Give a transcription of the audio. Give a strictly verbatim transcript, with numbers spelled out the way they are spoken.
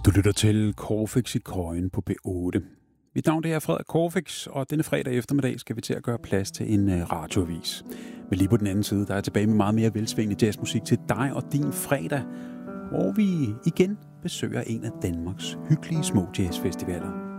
Du lytter til Corfix i Køjen på B otte. Mit navn er Frederik Corfix, og denne fredag eftermiddag skal vi til at gøre plads til en uh, radioavis. Men lige på den anden side, der er jeg tilbage med meget mere velsvingende jazzmusik til dig og din fredag, hvor vi igen besøger en af Danmarks hyggelige små jazzfestivaler.